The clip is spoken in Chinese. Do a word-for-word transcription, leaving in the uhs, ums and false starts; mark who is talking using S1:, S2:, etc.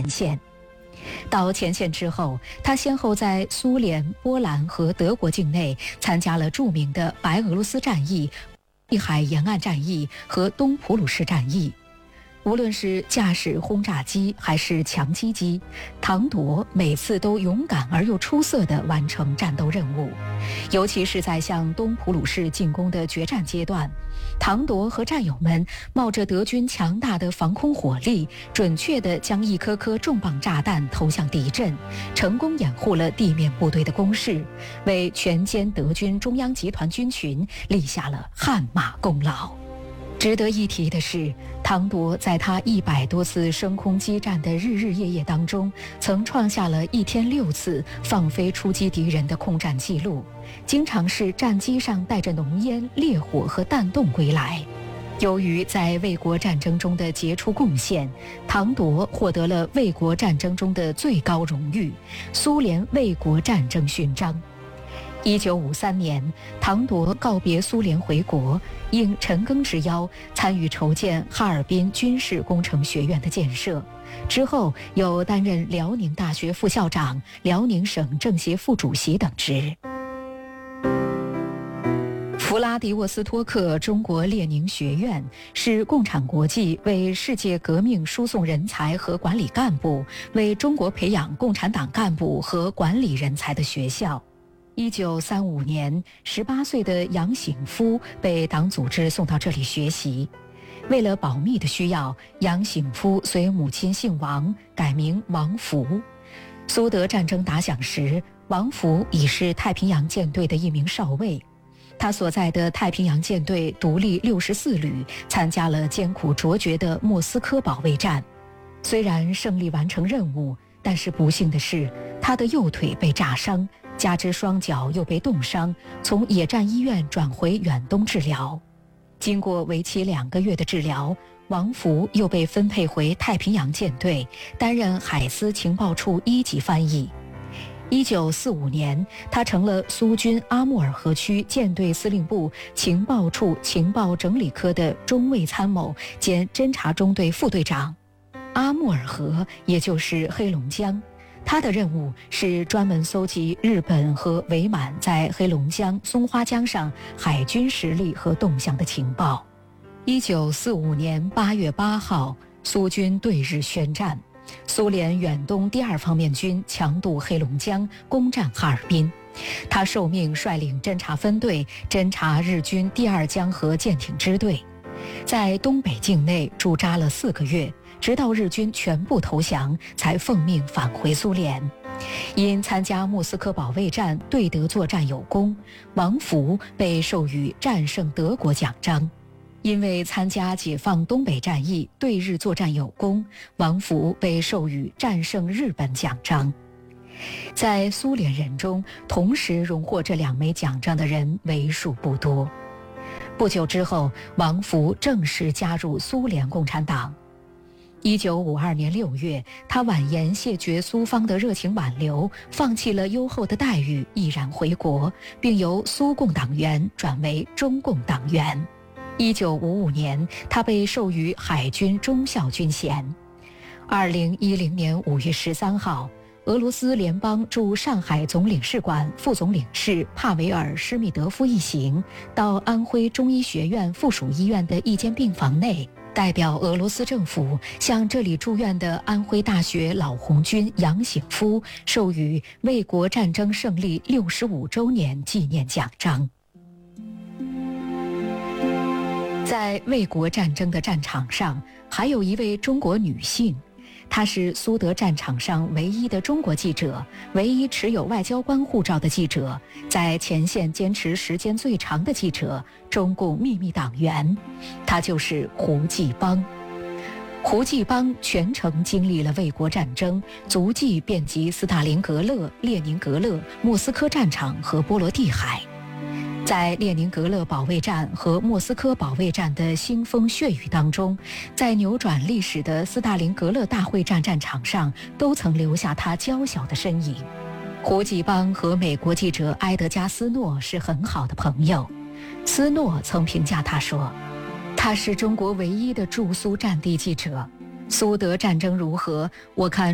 S1: 前线。到前线之后，他先后在苏联、波兰和德国境内参加了著名的白俄罗斯战役、地海沿岸战役和东普鲁士战役。无论是驾驶轰炸机还是强击机，唐铎每次都勇敢而又出色地完成战斗任务。尤其是在向东普鲁士进攻的决战阶段，唐铎和战友们冒着德军强大的防空火力，准确地将一颗颗重磅炸弹投向敌阵，成功掩护了地面部队的攻势，为全歼德军中央集团军群立下了汗马功劳。值得一提的是，唐铎在他一百多次升空激战的日日夜夜当中，曾创下了一天六次放飞出击敌人的空战记录，经常是战机上带着浓烟、烈火和弹洞归来。由于在卫国战争中的杰出贡献，唐铎获得了卫国战争中的最高荣誉——苏联卫国战争勋章。一九五三年，唐铎告别苏联回国，应陈赓之邀参与筹建哈尔滨军事工程学院的建设。之后又担任辽宁大学副校长、辽宁省政协副主席等职。弗拉迪沃斯托克中国列宁学院是共产国际为世界革命输送人才和管理干部，为中国培养共产党干部和管理人才的学校。一九三五年，十八岁的杨醒夫被党组织送到这里学习。为了保密的需要，杨醒夫随母亲姓王，改名王福。苏德战争打响时，王福已是太平洋舰队的一名少尉。他所在的太平洋舰队独立六十四旅参加了艰苦卓绝的莫斯科保卫战。虽然胜利完成任务，但是不幸的是，他的右腿被炸伤，加之双脚又被冻伤，从野战医院转回远东治疗。经过为期两个月的治疗，王福又被分配回太平洋舰队，担任海司情报处一级翻译。一九四五年，他成了苏军阿穆尔河区舰队司令部情报处情报整理科的中尉参谋兼侦察中队副队长。阿穆尔河也就是黑龙江，他的任务是专门搜集日本和伪满在黑龙江、松花江上海军实力和动向的情报。一九四五年八月八号，苏军对日宣战，苏联远东第二方面军强渡黑龙江，攻占哈尔滨。他受命率领侦察分队侦察日军第二江河舰艇支队，在东北境内驻扎了四个月，直到日军全部投降，才奉命返回苏联。因参加莫斯科保卫战对德作战有功，王福被授予战胜德国奖章。因为参加解放东北战役对日作战有功，王福被授予战胜日本奖章。在苏联人中，同时荣获这两枚奖章的人为数不多。不久之后，王福正式加入苏联共产党。一九五二年六月，他婉言谢绝苏方的热情挽留，放弃了优厚的待遇，毅然回国，并由苏共党员转为中共党员。一九五五年，他被授予海军中校军衔。二零一零年五月十三号，俄罗斯联邦驻上海总领事馆副总领事帕维尔·施密德夫一行到安徽中医学院附属医院的一间病房内，代表俄罗斯政府向这里住院的安徽大学老红军杨醒夫授予卫国战争胜利六十五周年纪念奖章。在卫国战争的战场上，还有一位中国女性，她是苏德战场上唯一的中国记者，唯一持有外交官护照的记者，在前线坚持时间最长的记者，中共秘密党员，她就是胡继邦。胡继邦全程经历了卫国战争，足迹遍及斯大林格勒、列宁格勒、莫斯科战场和波罗的海。在列宁格勒保卫战和莫斯科保卫战的腥风血雨当中，在扭转历史的斯大林格勒大会战战场上，都曾留下他娇小的身影。胡继邦和美国记者埃德加·斯诺是很好的朋友。斯诺曾评价他说，他是中国唯一的驻苏战地记者。苏德战争如何，我看